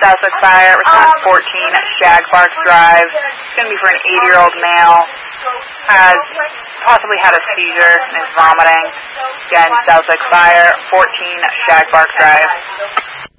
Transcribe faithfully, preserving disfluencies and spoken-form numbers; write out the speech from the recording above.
Southwick Fire, response fourteen, Shagbark Drive. It's going to be for an eighty-year-old male. Has possibly had a seizure and is vomiting. Again, Southwick Fire, fourteen, Shagbark Drive.